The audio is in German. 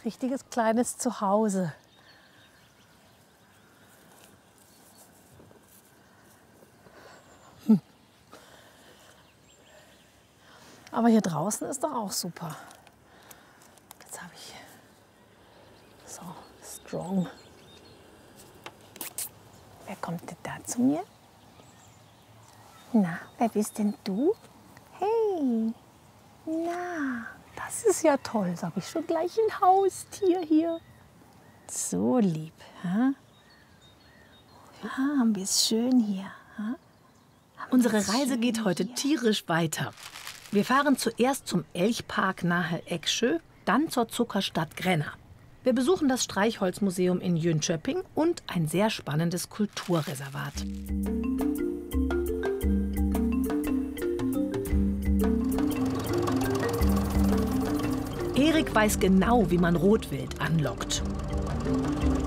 Richtiges kleines Zuhause. Aber hier draußen ist doch auch super. Jetzt habe ich so strong. Wer kommt denn da zu mir? Na, wer bist denn du? Hey, na, das ist ja toll. Jetzt habe ich schon gleich ein Haustier hier. So lieb. Ha? Haben wir es schön hier. Ha? Unsere Reise geht heute tierisch weiter. Wir fahren zuerst zum Elchpark nahe Eksjö, dann zur Zuckerstadt Gränna. Wir besuchen das Streichholzmuseum in Jönköping und ein sehr spannendes Kulturreservat. Erik weiß genau, wie man Rotwild anlockt.